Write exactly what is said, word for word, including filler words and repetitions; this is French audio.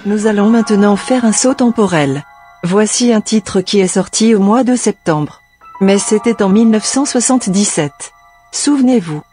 Nous allons maintenant faire un saut temporel. Voici un titre qui est sorti au mois de septembre. Mais c'était en mille neuf cent soixante-dix-sept. Souvenez-vous.